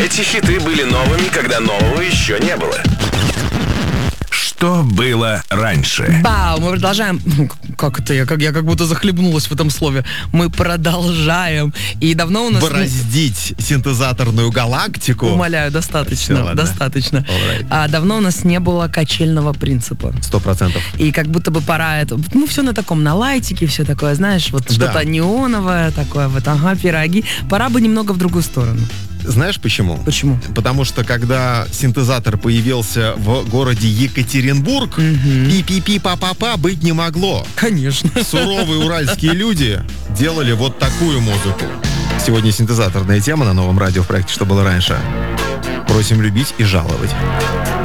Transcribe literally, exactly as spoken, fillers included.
Эти хиты были новыми, когда нового еще не было. Что было раньше? Бау, мы продолжаем. Как это я? Как, я как будто захлебнулась в этом слове. Мы продолжаем. И давно у нас... Бороздить синтезаторную галактику. Умоляю, достаточно. Все, достаточно. Alright. А давно у нас не было качельного принципа. Сто процентов. И как будто бы пора это... Ну, все на таком, на лайтике, все такое, знаешь, вот Да. что-то неоновое такое, вот, ага, пироги. Пора бы немного в другую сторону. Знаешь почему? Почему? Потому что когда синтезатор появился в городе Екатеринбург, пи-пи-пи-па-па-па быть не могло. Конечно. Суровые уральские люди делали вот такую музыку. Сегодня синтезаторная тема на новом радио в проекте «Что было раньше». Просим любить и жаловать.